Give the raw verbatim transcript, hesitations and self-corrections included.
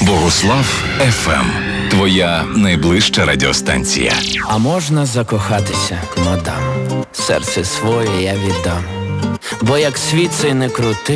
Богуслав еф ем. Твоя найближча радіостанція. А можна закохатися, мадам? Серце своє я віддам. Бо як світ цей не крути,